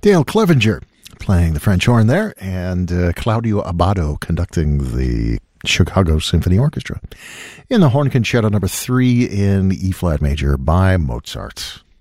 Dale Clevenger playing the French horn there, and Claudio Abbado conducting the Chicago Symphony Orchestra in the Horn Concerto number 3 in E-flat major by Mozart.